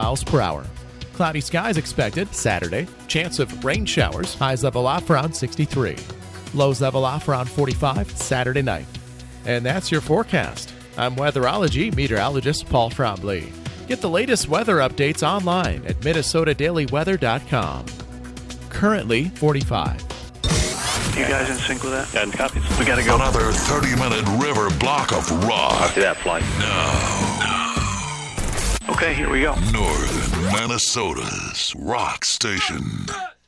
miles per hour. Cloudy skies expected Saturday. Chance of rain showers. Highs level off around 63. Lows level off around 45 Saturday night. And that's your forecast. I'm weatherology meteorologist Paul Trombley. Get the latest weather updates online at minnesotadailyweather.com. Currently 45. You guys in sync with that? And copies. We gotta go. Another 30-minute river block of rock. After that flight. Now, Okay, here we go. Northern Minnesota's rock station.